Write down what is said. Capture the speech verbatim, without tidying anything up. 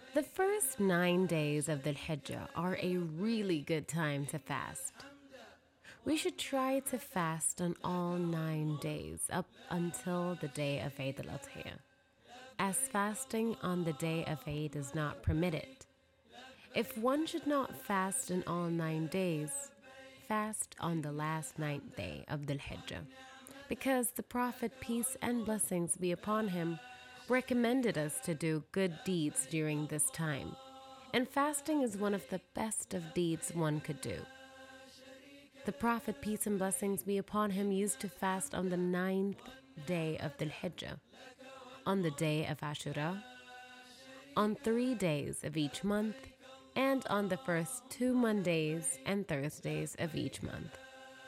The first nine days of the Hijjah are a really good time to fast. We should try to fast on all nine days up until the day of Eid al-Adha, as fasting on the day of Eid is not permitted. If one should not fast in all nine days, fast on the last ninth day of the Hijjah, because the Prophet, peace and blessings be upon him, recommended us to do good deeds during this time, and fasting is one of the best of deeds one could do. The Prophet, peace and blessings be upon him, used to fast on the ninth day of the Hijjah, on the day of Ashura, on three days of each month, and on the first two Mondays and Thursdays of each month.